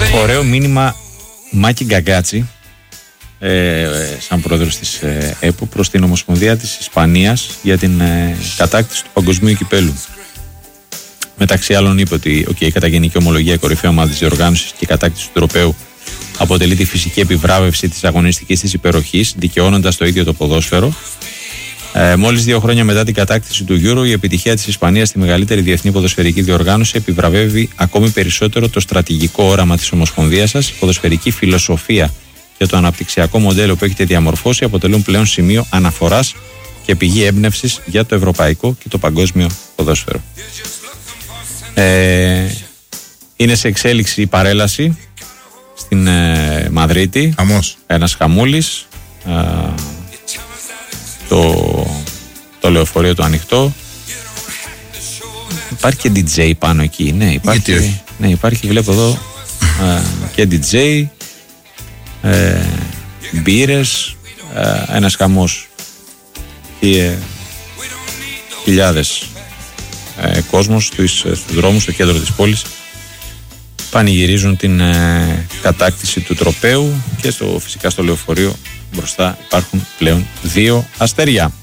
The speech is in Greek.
Ωραίο μήνυμα Μάκη Γκαγκάτσι, σαν πρόεδρος της ΕΠΟ, προς την Ομοσπονδία της Ισπανίας για την κατάκτηση του παγκοσμίου κυπέλου. Μεταξύ άλλων είπε ότι κατά γενική ομολογία η κορυφαία ομάδα της διοργάνωσης και η κατάκτηση του τροπαίου αποτελεί τη φυσική επιβράβευση της αγωνιστικής της υπεροχής, δικαιώνοντας το ίδιο το ποδόσφαιρο. Μόλις 2 χρόνια μετά την κατάκτηση του Euro, η επιτυχία της Ισπανίας στη μεγαλύτερη διεθνή ποδοσφαιρική διοργάνωση επιβραβεύει ακόμη περισσότερο το στρατηγικό όραμα της Ομοσπονδίας σας. Η ποδοσφαιρική φιλοσοφία και το αναπτυξιακό μοντέλο που έχετε διαμορφώσει αποτελούν πλέον σημείο αναφοράς και πηγή έμπνευσης για το ευρωπαϊκό και το παγκόσμιο ποδόσφαιρο. Είναι σε εξέλιξη η παρέλαση στην Μαδρίτη. Ένας χαμούλης. Το λεωφορείο το ανοιχτό. Υπάρχει και DJ πάνω εκεί. Ναι, υπάρχει, βλέπω εδώ και DJ, μπύρες, ένας χαμός και χιλιάδες κόσμος στους δρόμους, στο κέντρο της πόλης, πανηγυρίζουν την κατάκτηση του τροπαίου και φυσικά στο λεωφορείο μπροστά υπάρχουν πλέον 2 αστέρια.